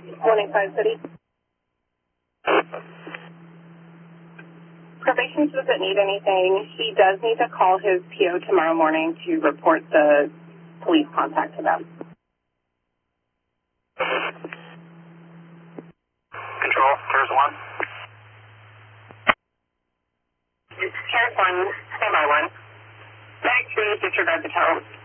185 City. Probation doesn't need anything. He does need to call his PO tomorrow morning to report the police contact to them. Control, CARES 1. CARES 1, standby 1. Medic 3, disregard the tow.